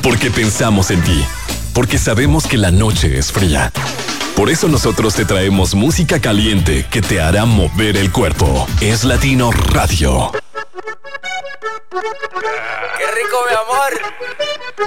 Porque pensamos en ti. Porque sabemos que la noche es fría. Por eso nosotros te traemos música caliente que te hará mover el cuerpo. Es Latino Radio. ¡Qué rico, mi amor!